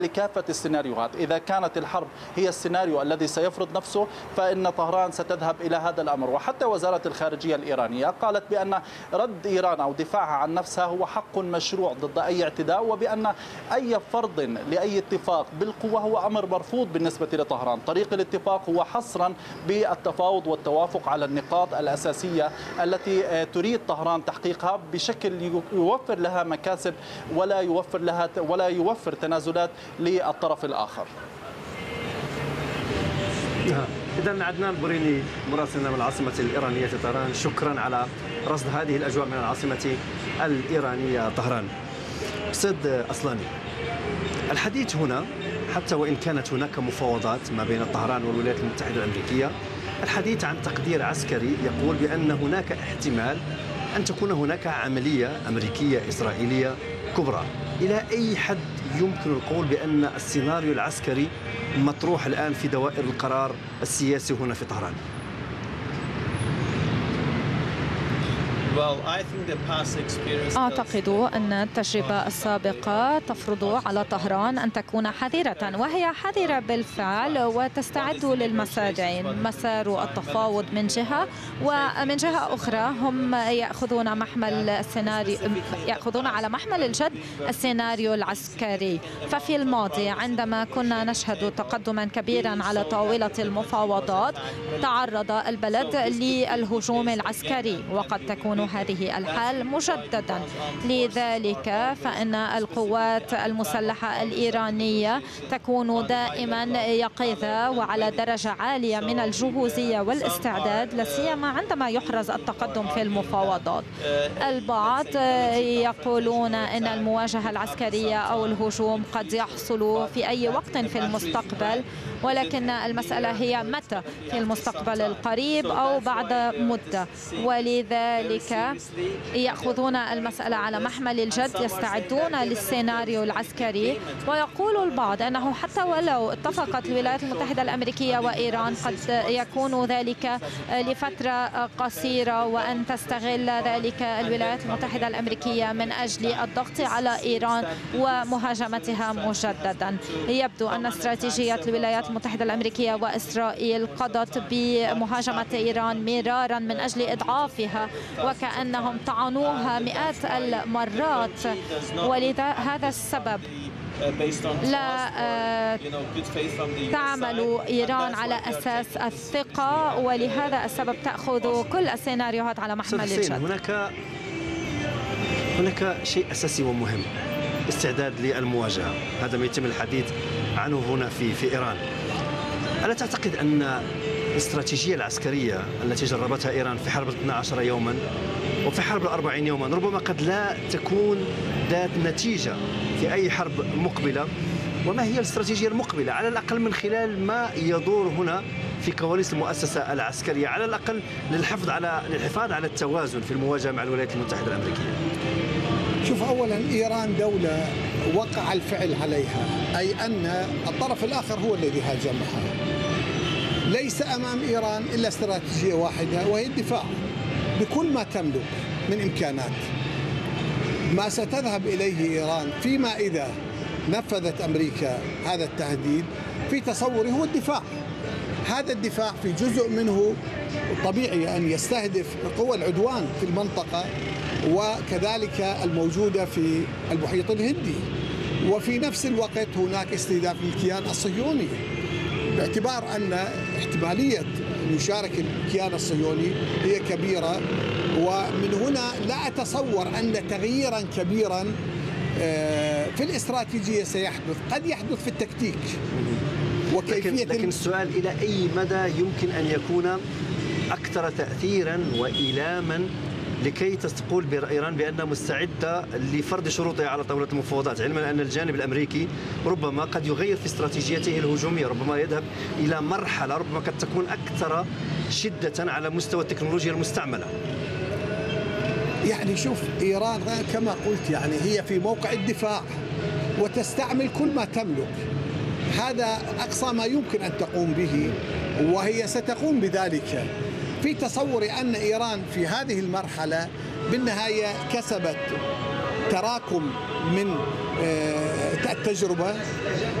لكافة السيناريوهات. إذا كانت الحرب هي السيناريو الذي سيفرض نفسه فإن طهران ستذهب إلى هذا الأمر. وحتى وزارة الخارجية الإيرانية قالت بأن رد إيران أو دفاعها عن نفسها هو حق مشروع ضد أي اعتداء، وبأن أي فرض لأي اتفاق بالقوة هو أمر مرفوض بالنسبة لطهران. طريق الاتفاق هو حصرا بالتفاوض والتوافق على النقاط الأساسية التي تريد طهران تحقيقها بشكل يوفر لها مكاسب ولا يوفر تنازلات للطرف الآخر. إذن عدنان بوريني مراسلنا من العاصمة الإيرانية طهران، شكرا على رصد هذه الأجواء من العاصمة الإيرانية طهران. أستاذ أصلاني، الحديث هنا حتى وإن كانت هناك مفاوضات ما بين طهران والولايات المتحدة الأمريكية، الحديث عن تقدير عسكري يقول بأن هناك احتمال أن تكون هناك عملية أمريكية إسرائيلية كبرى. إلى أي حد يمكن القول بأن السيناريو العسكري مطروح الآن في دوائر القرار السياسي هنا في طهران؟ أعتقد أن التجربة السابقة تفرض على طهران أن تكون حذرة، وهي حذرة بالفعل وتستعد للمسارين، مسار التفاوض من جهة، ومن جهة أخرى هم يأخذون على محمل الجد السيناريو العسكري. ففي الماضي عندما كنا نشهد تقدما كبيرا على طاولة المفاوضات تعرض البلد للهجوم العسكري، وقد تكون هذه الحال مجددا. لذلك فإن القوات المسلحة الإيرانية تكون دائما يقظة وعلى درجة عالية من الجهوزية والاستعداد، لا سيما عندما يحرز التقدم في المفاوضات. البعض يقولون إن المواجهة العسكرية أو الهجوم قد يحصل في أي وقت في المستقبل، ولكن المسألة هي متى، في المستقبل القريب أو بعد مدة. ولذلك يأخذون المسألة على محمل الجد، يستعدون للسيناريو العسكري. ويقول البعض أنه حتى ولو اتفقت الولايات المتحدة الأمريكية وإيران قد يكون ذلك لفترة قصيرة، وأن تستغل ذلك الولايات المتحدة الأمريكية من أجل الضغط على إيران ومهاجمتها مجددا. يبدو أن استراتيجية الولايات المتحدة الأمريكية وإسرائيل قضت بمهاجمة إيران مرارا من أجل إضعافها، وكأنهم طعنوها مئات المرات. ولذا هذا السبب لا تعمل إيران على أساس الثقة، ولهذا السبب تأخذ كل السيناريوهات على محمل الجد. هناك شيء أساسي ومهم، استعداد للمواجهة، هذا ما يتم الحديث عنه هنا في إيران. ألا تعتقد أن الاستراتيجية العسكرية التي جربتها إيران في حرب 12 يوما وفي حرب 40 يوما ربما قد لا تكون ذات نتيجة في أي حرب مقبلة؟ وما هي الاستراتيجية المقبلة على الأقل من خلال ما يدور هنا في كواليس المؤسسة العسكرية، على الأقل للحفاظ على التوازن في المواجهة مع الولايات المتحدة الأمريكية؟ شوف، أولا إيران دولة وقع الفعل عليها، أي أن الطرف الآخر هو الذي هاجمها. ليس أمام إيران إلا استراتيجية واحدة، وهي الدفاع بكل ما تملك من إمكانات. ما ستذهب إليه إيران فيما إذا نفذت أمريكا هذا التهديد في تصوري هو الدفاع. هذا الدفاع في جزء منه طبيعي أن يستهدف قوى العدوان في المنطقة وكذلك الموجودة في المحيط الهندي، وفي نفس الوقت هناك استهداف للكيان الصهيوني، باعتبار أن احتمالية أن يشارك الكيان الصهيوني هي كبيرة. ومن هنا لا أتصور أن تغييرا كبيرا في الاستراتيجية سيحدث، قد يحدث في التكتيك وكيفية. لكن السؤال إلى أي مدى يمكن أن يكون أكثر تأثيرا وإيلاما لكي تقول إيران بأنها مستعدة لفرض شروطها على طاولة المفاوضات، علما أن الجانب الأمريكي ربما قد يغير في استراتيجيته الهجومية، ربما يذهب إلى مرحلة ربما قد تكون أكثر شدة على مستوى التكنولوجيا المستعملة. يعني شوف، إيران كما قلت يعني هي في موقع الدفاع وتستعمل كل ما تملك، هذا أقصى ما يمكن أن تقوم به، وهي ستقوم بذلك. في تصوري أن إيران في هذه المرحلة بالنهاية كسبت تراكم من التجربة